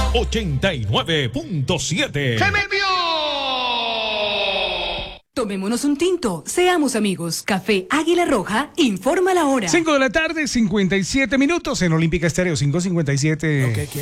89.7. ¡Se me vio! Tomémonos un tinto, seamos amigos. Café Águila Roja informa la hora. 5 de la tarde, 57 minutos en Olímpica Estéreo, 5:57.